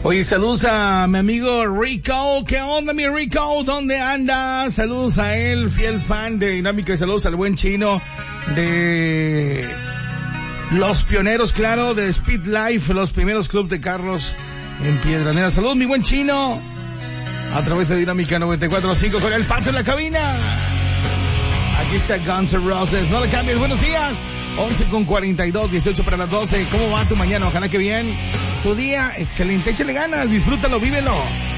Oye, saludos a mi amigo Rico. ¿Qué onda, mi Rico? ¿Dónde andas? Saludos a él, fiel fan de Dinámica, y saludos al buen Chino de los pioneros, claro, de Speed Life, los primeros clubs de carros en Piedranera. Saludos, mi buen Chino, a través de Dinámica 94.5 con el Pato en la cabina. Aquí está Guns N' Roses, no le cambies. Buenos días. 11:42, 18 para las 12. ¿Cómo va tu mañana? Ojalá que bien. Tu día, excelente. Échale ganas, disfrútalo, vívelo.